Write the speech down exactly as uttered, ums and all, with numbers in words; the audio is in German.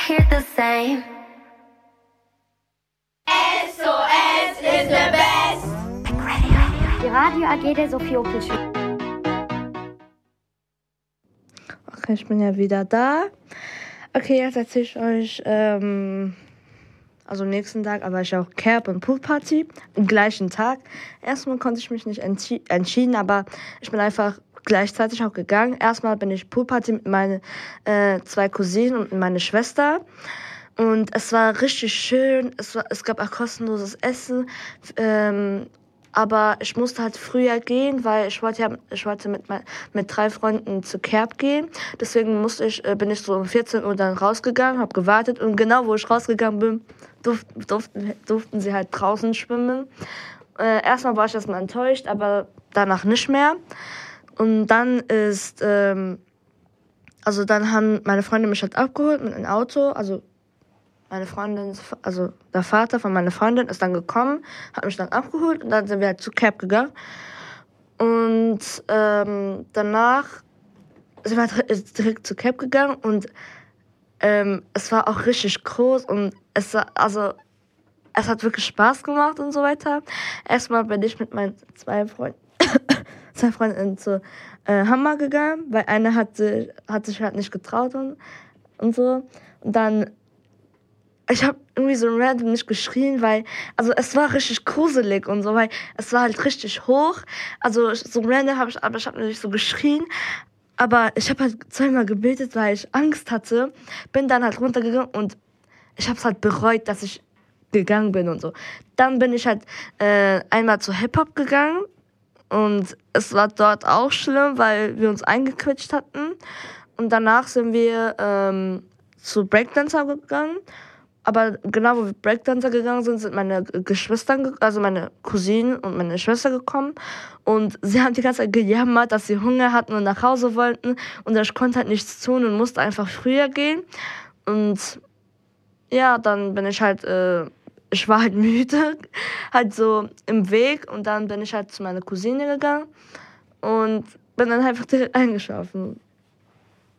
Hear the same. S O S is the best. Die Radio A G der Sophioklischule. Okay, ich bin ja wieder da. Okay, jetzt erzähle ich euch, ähm, also am nächsten Tag, aber ich auch Kerb und Poolparty am gleichen Tag. Erstmal konnte ich mich nicht entschi- entschieden, aber ich bin einfach gleichzeitig auch gegangen. Erstmal bin ich Poolparty mit meinen äh, zwei Cousinen und meine Schwester. Und es war richtig schön. Es, war, es gab auch kostenloses Essen. Ähm, aber ich musste halt früher gehen, weil ich wollte ja, ich wollte mit, mein, mit drei Freunden zu Kerb gehen. Deswegen musste ich, äh, bin ich so um vierzehn Uhr dann rausgegangen, habe gewartet. Und genau, wo ich rausgegangen bin, durf, durften, durften sie halt draußen schwimmen. Äh, erstmal war ich erstmal enttäuscht, aber danach nicht mehr. Und dann ist, ähm, also dann haben meine Freunde mich halt abgeholt mit einem Auto. Also meine Freundin, also der Vater von meiner Freundin ist dann gekommen, hat mich dann abgeholt und dann sind wir halt zu Kerb gegangen. Und ähm, danach sind wir halt direkt zu Kerb gegangen und ähm, es war auch richtig groß und es war, also es hat wirklich Spaß gemacht und so weiter. Erstmal bin ich mit meinen zwei Freunden zwei Freundinnen zu äh, Hammer gegangen, weil eine hat, hat sich halt nicht getraut und, und so. Und dann, ich habe irgendwie so random nicht geschrien, weil, also es war richtig gruselig und so, weil es war halt richtig hoch. Also so random habe ich, aber ich habe nicht so geschrien. Aber ich habe halt zweimal gebetet, weil ich Angst hatte. Bin dann halt runtergegangen und ich habe es halt bereut, dass ich gegangen bin und so. Dann bin ich halt äh, einmal zu Hip-Hop gegangen. Und es war dort auch schlimm, weil wir uns eingequetscht hatten. Und danach sind wir ähm, zu Breakdancer gegangen. Aber genau, wo wir Breakdancer gegangen sind, sind meine Geschwister, also meine Cousinen und meine Schwester gekommen. Und sie haben die ganze Zeit gejammert, dass sie Hunger hatten und nach Hause wollten. Und ich konnte halt nichts tun und musste einfach früher gehen. Und ja, dann bin ich halt... Äh, Ich war halt müde, halt so im Weg und dann bin ich halt zu meiner Cousine gegangen und bin dann einfach direkt eingeschlafen.